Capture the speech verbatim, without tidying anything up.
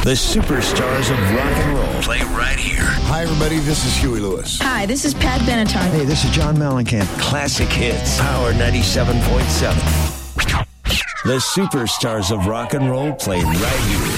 The superstars of rock and roll play right here. Hi, everybody. This is Huey Lewis. Hi, this is Pat Benatar. Hey, this is John Mellencamp. Classic hits. Power ninety-seven point seven. The superstars of rock and roll play right here.